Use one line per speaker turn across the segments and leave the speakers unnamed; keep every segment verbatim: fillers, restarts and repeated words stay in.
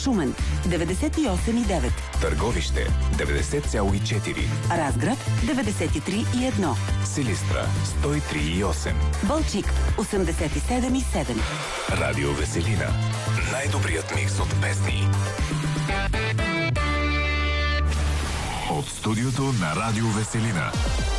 Шумен деветдесет и осем и девет,
Търговище деветдесет цяло и четири,
Разград деветдесет и три и едно,
Силистра сто и три и осем,
Балчик осемдесет и седем и седем.
Радио Веселина. Най-добрият микс от песни. От студиото на Радио Веселина.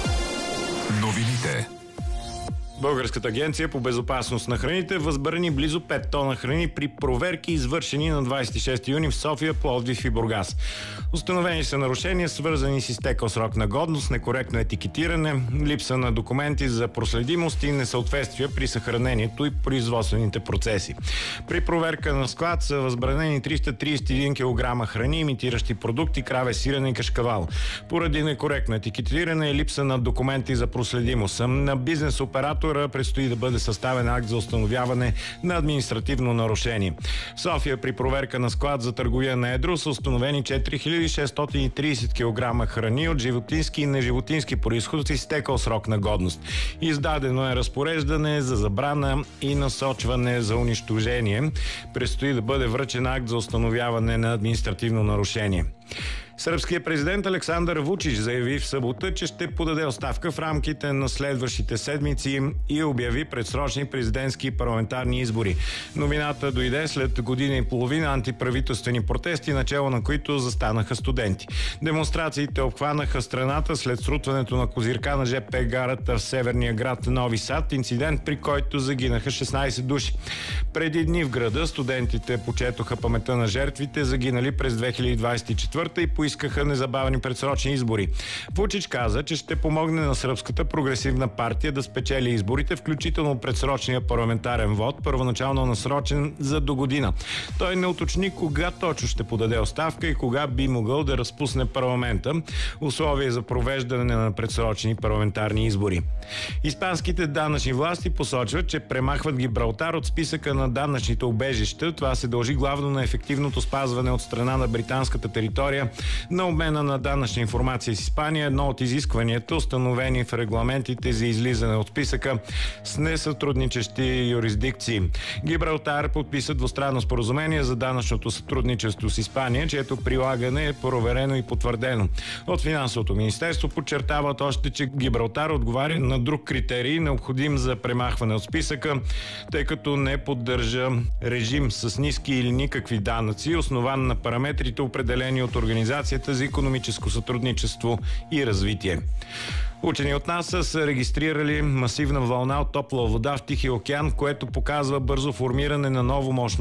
Новините.
Българската агенция по безопасност на храните възбрани близо пет тона храни при проверки, извършени на двадесет и шести юни в София, Пловдив и Бургас. Установени са нарушения, свързани с изтекъл срок на годност, некоректно етикетиране, липса на документи за проследимост и несъответствия при съхранението и производствените процеси. При проверка на склад са възбранени триста тридесет и един килограма храни, имитиращи продукти, краве, сирене и кашкавал. Поради некоректно етикетиране и липса на документи за проследимост на бизнес оператор предстои да бъде съставен акт за установяване на административно нарушение. В София при проверка на склад за търговия на едро са установени четири хиляди шестстотин и тридесет килограма храни от животински и неживотински произход с изтекъл срок на годност. Издадено е разпореждане за забрана и насочване за унищожение. Предстои да бъде връчен акт за установяване на административно нарушение. Сръбският президент Александър Вучич заяви в събота, че ще подаде оставка в рамките на следващите седмици и обяви предсрочни президентски и парламентарни избори. Новината дойде след година и половина антиправителствени протести, начало на които застанаха студенти. Демонстрациите обхванаха страната след срутването на козирка на ЖП гарата в северния град Нови Сад, инцидент, при който загинаха шестнадесет души. Преди дни в града студентите почетоха паметта на жертвите, загинали през две хиляди двадесет и четвърта и поискаха незабавни предсрочни избори. Вучич каза, че ще помогне на Сръбската прогресивна партия да спечели изборите, включително предсрочния парламентарен вод, първоначално насрочен за до година. Той не уточни кога точно ще подаде оставка и кога би могъл да разпусне парламента, условие за провеждане на предсрочни парламентарни избори. Испанските данъчни власти посочват, че премахват Гибралтар от списъка на данъчните убежища. Това се дължи главно на ефективното спазване от страна на британската територия на обмена на данъчна информация с Испания, едно от изискванията, установени в регламентите за излизане от списъка с несътрудничещи юрисдикции. Гибралтар подписа двустранно споразумение за данъчното сътрудничество с Испания, чието прилагане е проверено и потвърдено. От Финансовото министерство подчертават още, че Гибралтар отговаря на друг критерий, необходим за премахване от списъка, тъй като не поддържа режим с ниски или никакви данъци, основан на параметрите, определени от Организацията за икономическо сътрудничество и развитие. Учени от НАСА са регистрирали масивна вълна от топла вода в Тихия океан, което показва бързо формиране на ново мощно